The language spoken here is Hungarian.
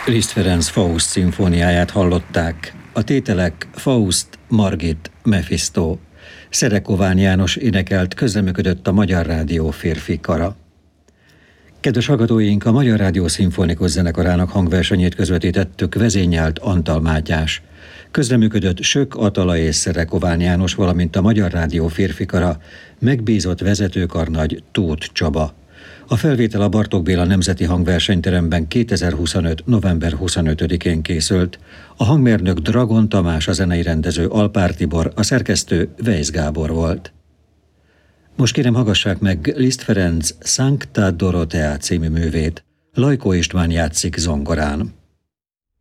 Liszt Ferenc Faust szimfóniáját hallották. A tételek Faust, Margit, Mephisto. Szerekován János énekelt, közreműködött a Magyar Rádió férfi kara. Kedves hallgatóink, a Magyar Rádió Szimfonikus Zenekarának hangversenyét közvetítettük, vezényelt Antal Mátyás. Közreműködött Sök Atala és Szerekován János, valamint a Magyar Rádió férfi kara, megbízott vezetőkarnagy Tóth Csaba. A felvétel a Bartók Béla Nemzeti Hangversenyteremben 2025. november 25-én készült. A hangmérnök Dragon Tamás, a zenei rendező Alpár Tibor, a szerkesztő Weisz Gábor volt. Most kérem, hallgassák meg Liszt Ferenc Sancta Dorothea című művét. Lajkó István játszik zongorán.